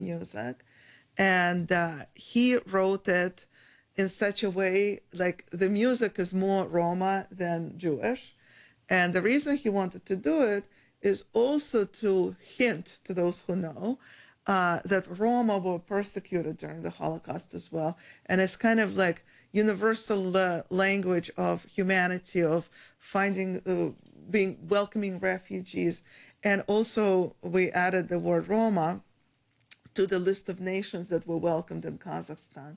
music, and he wrote it in such a way like the music is more Roma than Jewish. And the reason he wanted to do it is also to hint to those who know that Roma were persecuted during the Holocaust as well. And it's kind of like universal language of humanity, of finding, welcoming refugees. And also we added the word Roma to the list of nations that were welcomed in Kazakhstan.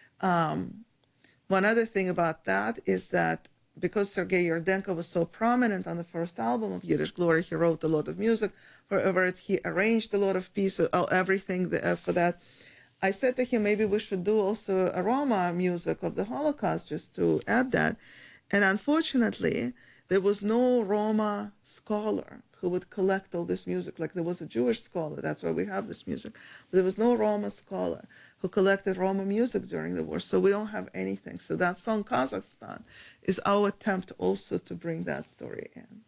One other thing about that is that because Sergei Yordenko was so prominent on the first album of Yiddish Glory, he wrote a lot of music for it. He arranged a lot of pieces, everything for that. I said to him, maybe we should do also a Roma music of the Holocaust, just to add that. And unfortunately, there was no Roma scholar who would collect all this music. Like there was a Jewish scholar, that's why we have this music. But there was no Roma scholar who collected Roma music during the war, so we don't have anything. So that song, Kazakhstan, is our attempt also to bring that story in.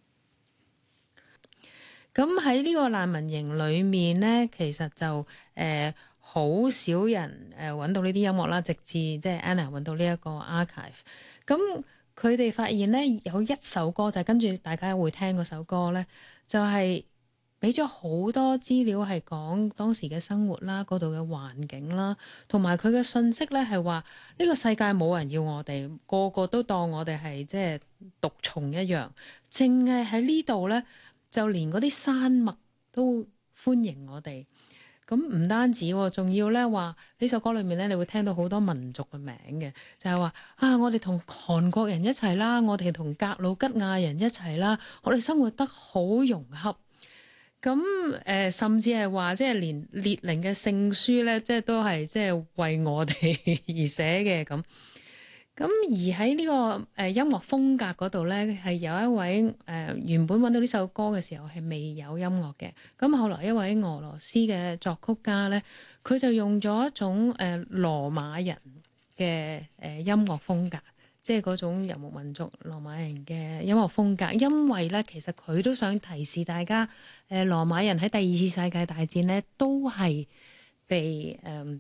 咁喺呢個難民營裏面咧，其實就好少人揾到呢啲音樂啦，直至即係 Anna 揾到呢一個 archive。咁佢哋發現咧有一首歌就係跟住大家會聽嗰首歌咧，就係俾咗好多資料係講當時嘅生活啦、嗰度嘅環境啦，同埋佢嘅信息咧係話呢個世界冇人要我哋，個個都當我哋係即係毒蟲一樣，淨係喺呢度咧。就連嗰啲山脈都歡迎我哋，咁唔單止喎，仲要咧話呢首歌裏面咧，你會聽到好多民族嘅名嘅，就係話我哋同韓國人一齊啦，我哋同格魯吉亞人一齊啦，我哋生活得好融洽。咁甚至係話即係連列寧嘅聖書咧，即係都係即係為我哋而寫嘅咁。咁而喺呢個音樂風格嗰度咧，係有一位原本揾到呢首歌嘅時候係未有音樂嘅。咁後來一位俄羅斯嘅作曲家咧，佢就用咗一種羅馬人嘅音樂風格，即係嗰種遊牧民族羅馬人嘅音樂風格。因為咧，其實佢都想提示大家，羅馬人喺第二次世界大戰咧都係被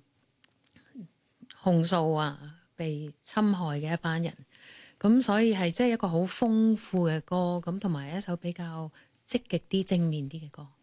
控訴啊。被侵害嘅一班人，咁所以係即係一個好豐富嘅歌，咁同埋一首比較積極啲、正面啲嘅歌。